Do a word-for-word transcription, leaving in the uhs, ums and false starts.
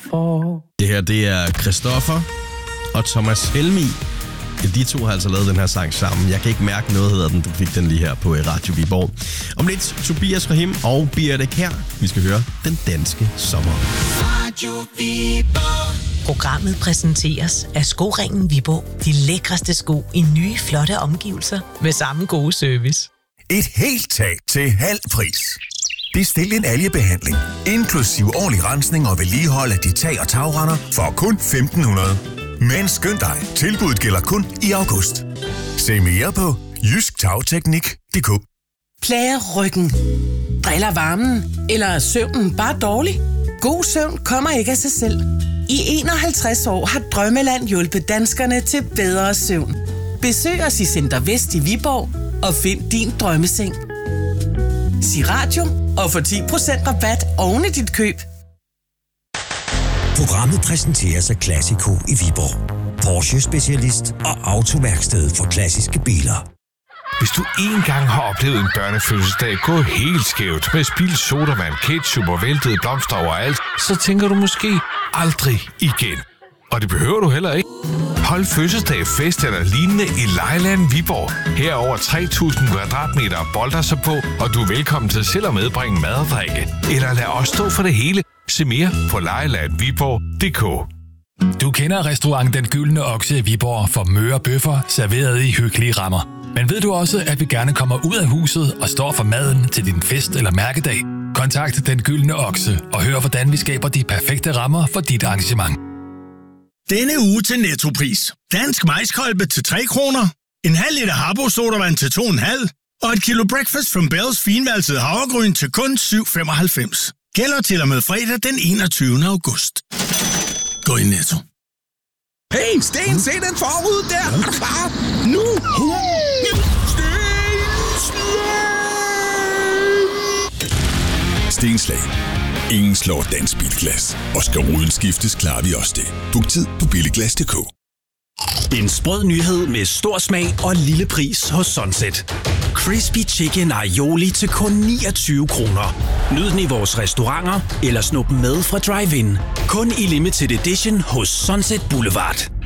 Christoffer. Det her, det er Christoffer og Thomas Helmig. De to har altså lavet den her sang sammen. Jeg kan ikke mærke noget, hedder den. Du fik den lige her på Radio Viborg. Om lidt, Tobias Rahim og Birte Kjær. Vi skal høre Den Danske Sommer. Radio Viborg. Programmet præsenteres af Skoringen Viborg. De lækreste sko i nye, flotte omgivelser med samme gode service. Et helt tag til halv pris. Bestil en algebehandling, inklusiv årlig rensning og vedligehold af dit tag- og tagrender for kun femten hundrede. Men skynd dig, tilbuddet gælder kun i august. Se mere på jysk tagteknik punktum d k. Plager ryggen? Driller varmen? Eller er søvnen bare dårlig? God søvn kommer ikke af sig selv. I enoghalvtreds år har Drømmeland hjulpet danskerne til bedre søvn. Besøg os i Center Vest i Viborg og find din drømmeseng. Sig radio og få ti procent rabat oven i dit køb. Programmet præsenteres af Classico i Viborg. Porsche-specialist og autoværksted for klassiske biler. Hvis du engang har oplevet en børnefødselsdag gå helt skævt med spild sodavand, ketchup og væltede blomster overalt, så tænker du måske aldrig igen. Og det behøver du heller ikke. Hold fødselsdag, fest eller lignende i Lejeland Viborg. Her er over tre tusind kvadratmeter bolder sig på, og du er velkommen til selv at medbringe mad og drikke. Eller lad os stå for det hele. Se mere på lejeland viborg punktum d k. Du kender restaurant Den Gyldne Okse i Viborg for møre bøffer serveret i hyggelige rammer. Men ved du også, at vi gerne kommer ud af huset og står for maden til din fest eller mærkedag? Kontakt Den Gyldne Okse og hør, hvordan vi skaber de perfekte rammer for dit arrangement. Denne uge til Nettopris. Dansk majskolbe til tre kroner. En halv liter Harbo sodavand til to komma fem. Og et kilo Breakfast from Bells finvalset havregryn til kun syv femoghalvfems. Gælder til og med fredag den enogtyvende august. Gå i Netto. Hey, Sten, se den forud der! Er du klar? Nu! Stenslag. Ingen slår dansk bilglas. Og skal ruden skiftes, klarer vi også det. Book tid på billiglas punktum d k. En sprød nyhed med stor smag og lille pris hos Sunset. Crispy Chicken Aioli til kun niogtyve kroner. Nyd den i vores restauranter eller snup med fra drive-in. Kun i limited edition hos Sunset Boulevard.